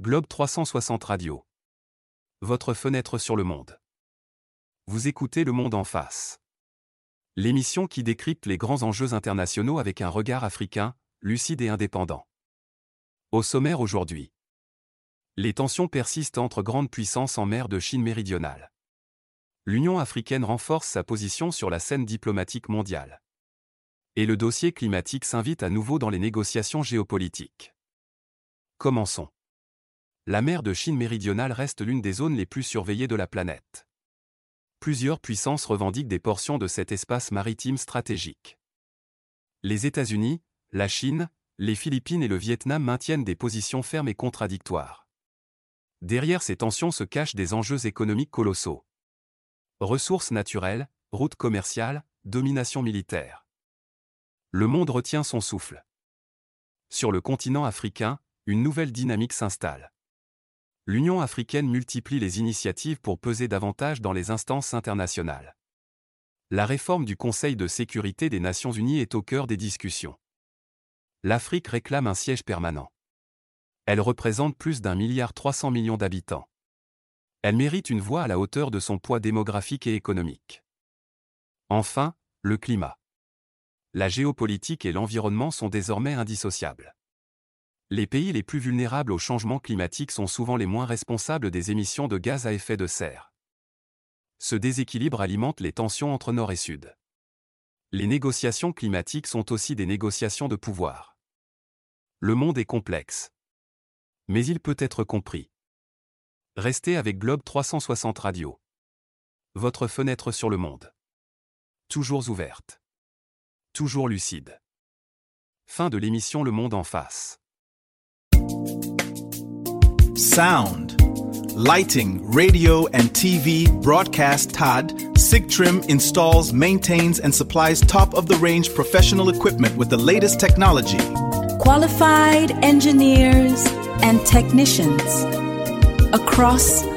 Globe 360 Radio. Votre fenêtre sur le monde. Vous écoutez Le Monde en face. L'émission qui décrypte les grands enjeux internationaux avec un regard africain, lucide et indépendant. Au sommaire aujourd'hui. Les tensions persistent entre grandes puissances en mer de Chine méridionale. L'Union africaine renforce sa position sur la scène diplomatique mondiale. Et le dossier climatique s'invite à nouveau dans les négociations géopolitiques. Commençons. La mer de Chine méridionale reste l'une des zones les plus surveillées de la planète. Plusieurs puissances revendiquent des portions de cet espace maritime stratégique. Les États-Unis, la Chine, les Philippines et le Vietnam maintiennent des positions fermes et contradictoires. Derrière ces tensions se cachent des enjeux économiques colossaux. Ressources naturelles, routes commerciales, domination militaire. Le monde retient son souffle. Sur le continent africain, une nouvelle dynamique s'installe. L'Union africaine multiplie les initiatives pour peser davantage dans les instances internationales. La réforme du Conseil de sécurité des Nations Unies est au cœur des discussions. L'Afrique réclame un siège permanent. Elle représente plus d'1,3 milliard d'habitants. Elle mérite une voix à la hauteur de son poids démographique et économique. Enfin, le climat. La géopolitique et l'environnement sont désormais indissociables. Les pays les plus vulnérables au changement climatique sont souvent les moins responsables des émissions de gaz à effet de serre. Ce déséquilibre alimente les tensions entre Nord et Sud. Les négociations climatiques sont aussi des négociations de pouvoir. Le monde est complexe. Mais il peut être compris. Restez avec Globe 360 Radio. Votre fenêtre sur le monde. Toujours ouverte. Toujours lucide. Fin de l'émission Le Monde en face. Sound, lighting, radio and TV broadcast TAD, Sigtrim installs, maintains and supplies top-of-the-range professional equipment with the latest technology. Qualified engineers and technicians across